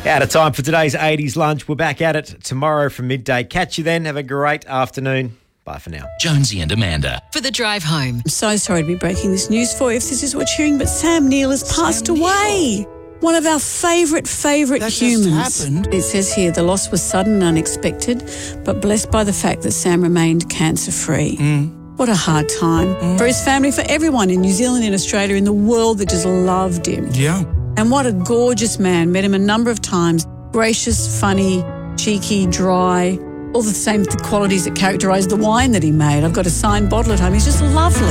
Out of time for today's 80s lunch. We're back at it tomorrow from midday. Catch you then. Have a great afternoon. Bye for now. Jonesy and Amanda. For the drive home. I'm so sorry to be breaking this news for you if this is what you're hearing, but Sam Neill has passed away. One of our favourite That humans. just happened. It says here, the loss was sudden and unexpected, but blessed by the fact that Sam remained cancer-free. What a hard time. For his family, for everyone in New Zealand, in Australia, in the world that just loved him. Yeah. And what a gorgeous man. Met him a number of times. Gracious, funny, cheeky, dry. All the same qualities that characterise the wine that he made. I've got a signed bottle at home. He's just lovely.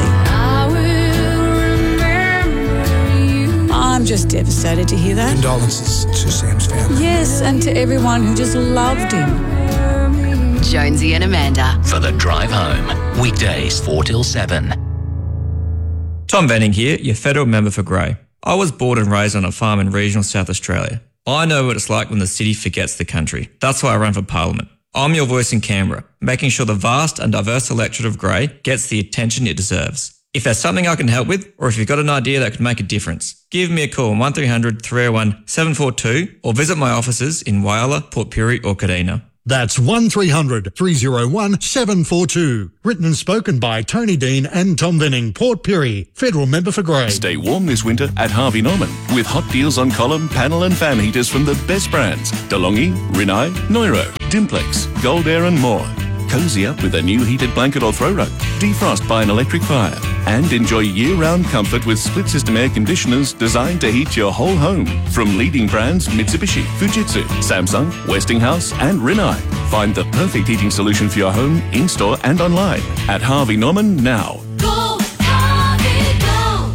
I'm just devastated to hear that. Condolences to Sam's family. Yes, and to everyone who just loved him. Jonesy and Amanda. For the drive home. Weekdays 4 till 7. Tom Venning here, your federal member for Grey. I was born and raised on a farm in regional South Australia. I know what it's like when the city forgets the country. That's why I run for Parliament. I'm your voice in Canberra, making sure the vast and diverse electorate of Grey gets the attention it deserves. If there's something I can help with, or if you've got an idea that could make a difference, give me a call on 1300 301 742 or visit my offices in Whyalla, Port Pirie or Kadina. That's 1300 301 742. Written and spoken by Tony Dean and Tom Venning, Port Pirie, federal member for Grey. Stay warm this winter at Harvey Norman with hot deals on column, panel and fan heaters from the best brands. DeLonghi, Rinnai, Neuro, Dimplex, Gold Air and more. Cozy up with a new heated blanket or throw rug. Defrost by an electric fire. And enjoy year-round comfort with split-system air conditioners designed to heat your whole home. From leading brands Mitsubishi, Fujitsu, Samsung, Westinghouse and Rinnai. Find the perfect heating solution for your home, in-store and online at Harvey Norman now. Go, Harvey, go!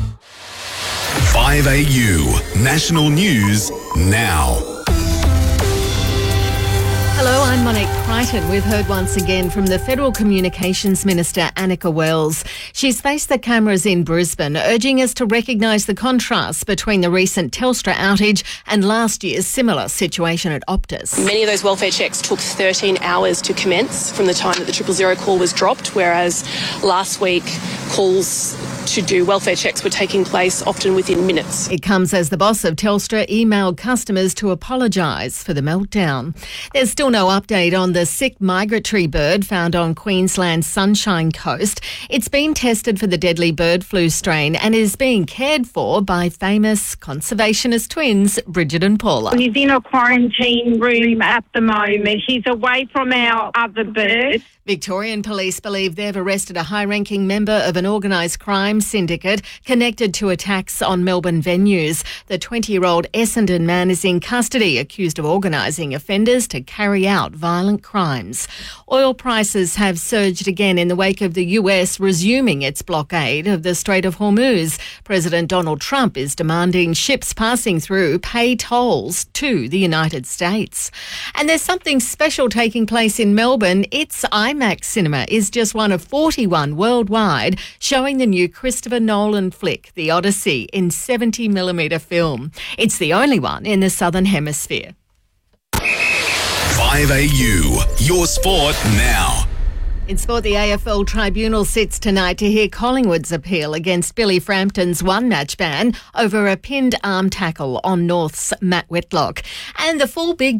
5AU, national news now. Hello, I'm Monique Crichton. We've heard once again from the Federal Communications Minister, Annika Wells. She's faced the cameras in Brisbane, urging us to recognise the contrast between the recent Telstra outage and last year's similar situation at Optus. Many of those welfare checks took 13 hours to commence from the time that the 000 call was dropped, whereas last week calls to do welfare checks were taking place often within minutes. It comes as the boss of Telstra emailed customers to apologise for the meltdown. There's still no update on the sick migratory bird found on Queensland's Sunshine Coast. It's been tested for the deadly bird flu strain and is being cared for by famous conservationist twins Bridget and Paula. He's in a quarantine room at the moment. He's away from our other birds. Victorian police believe they've arrested a high-ranking member of an organised crime syndicate connected to attacks on Melbourne venues. The 20-year-old Essendon man is in custody, accused of organising offenders to carry out violent crimes. Oil prices have surged again in the wake of the US resuming its blockade of the Strait of Hormuz. President Donald Trump is demanding ships passing through pay tolls to the United States. And there's something special taking place in Melbourne. It's IMAX Cinema is just one of 41 worldwide showing the new Christopher Nolan flick, The Odyssey, in 70mm film. It's the only one in the Southern Hemisphere. 5AU, your sport now. In sport, the AFL Tribunal sits tonight to hear Collingwood's appeal against Billy Frampton's one-match ban over a pinned arm tackle on North's Matt Whitlock. And the full Big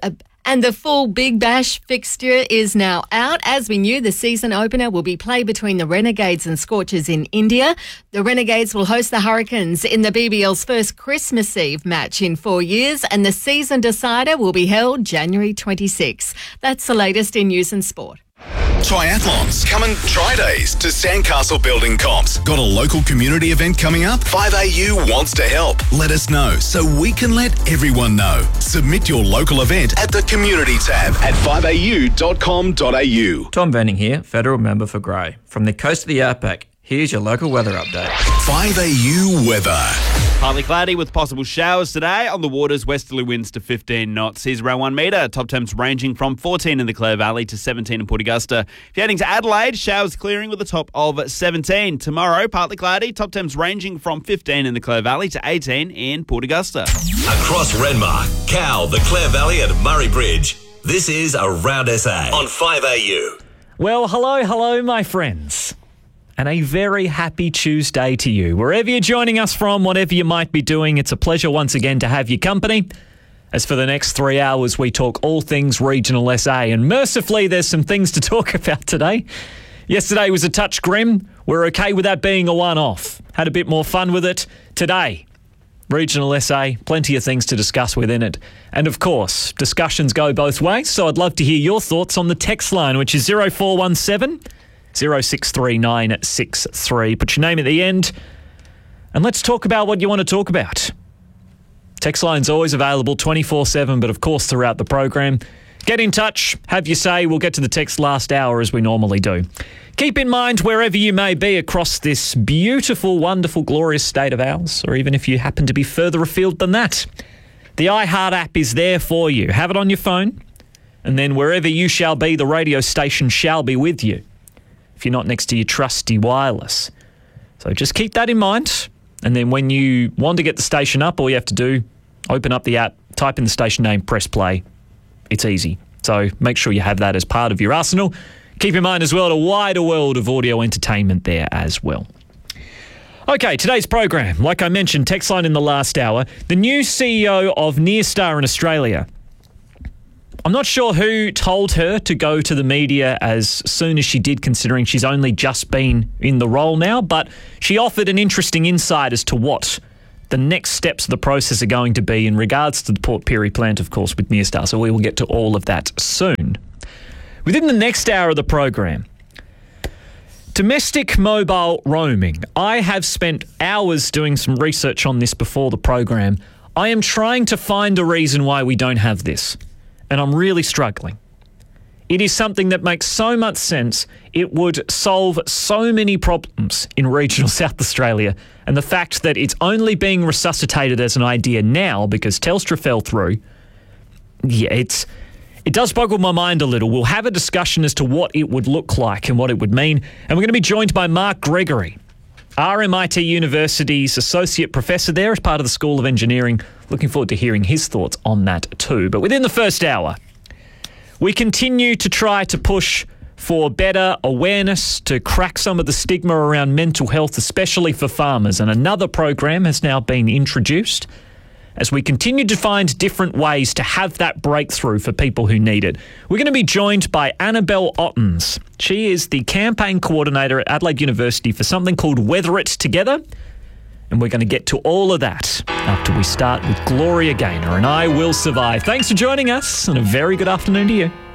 Bash fixture is now out. As we knew, the season opener will be played between the Renegades and Scorchers in India. The Renegades will host the Hurricanes in the BBL's first Christmas Eve match in 4 years, and the season decider will be held January 26. That's the latest in news and sport. Triathlons. Coming Tri-Days to Sandcastle Building Comps. Got a local community event coming up? 5AU wants to help. Let us know so we can let everyone know. Submit your local event at the community tab at 5au.com.au. Tom Venning here, federal member for Grey. From the coast of the Outback, here's your local weather update. 5AU weather. Partly cloudy with possible showers today. On the waters, westerly winds to 15 knots. Here's around 1 metre. Top temps ranging from 14 in the Clare Valley to 17 in Port Augusta. If you're heading to Adelaide, showers clearing with a top of 17. Tomorrow, partly cloudy. Top temps ranging from 15 in the Clare Valley to 18 in Port Augusta. Across Renmark, Cow, the Clare Valley and Murray Bridge. This is Around SA on 5AU. Well, hello, my friends. And a very happy Tuesday to you. Wherever you're joining us from, whatever you might be doing, it's a pleasure once again to have your company. as for the next 3 hours we talk all things regional SA. And mercifully, there's some things to talk about today. Yesterday was a touch grim. We're okay with that being a one-off. Had a bit more fun with it today. Regional SA, plenty of things to discuss within it. And of course, discussions go both ways, so I'd love to hear your thoughts on the text line, which is 0417 063963. Put your name at the end, and let's talk about what you want to talk about. Text line's always available 24/7, but of course throughout the program. Get in touch, have your say. We'll get to the text last hour as we normally do. Keep in mind, wherever you may be across this beautiful, wonderful, glorious state of ours, or even if you happen to be further afield than that, the iHeart app is there for you. Have it on your phone, and then wherever you shall be, the radio station shall be with you, if you're not next to your trusty wireless. So just keep that in mind, and then when you want to get the station up, all you have to do, open up the app, type in the station name, press play. It's easy. So make sure you have that as part of your arsenal. Keep in mind as well a wider world of audio entertainment there as well. Okay, today's program, like I mentioned, text line in the last hour, the new CEO of Nearstar in Australia. I'm not sure who told her to go to the media as soon as she did, considering she's only just been in the role now, but she offered an interesting insight as to what the next steps of the process are going to be in regards to the Port Pirie plant, of course, with Nearstar. So we will get to all of that soon. Within the next hour of the program, domestic mobile roaming. I have spent hours doing some research on this before the program. I am trying to find a reason why we don't have this, and I'm really struggling. It is something that makes so much sense. It would solve so many problems in regional South Australia, and the fact that it's only being resuscitated as an idea now because Telstra fell through, it does boggle my mind a little. We'll have a discussion as to what it would look like and what it would mean. And we're going to be joined by Mark Gregory, RMIT University's Associate Professor there as part of the School of Engineering. Looking forward to hearing his thoughts on that too. But within the first hour, we continue to try to push for better awareness, to crack some of the stigma around mental health, especially for farmers. And another program has now been introduced as we continue to find different ways to have that breakthrough for people who need it. We're going to be joined by Annabelle Ottens. She is the campaign coordinator at Adelaide University for something called Weather It Together. And we're going to get to all of that after we start with Gloria Gaynor and I Will Survive. Thanks for joining us, and a very good afternoon to you.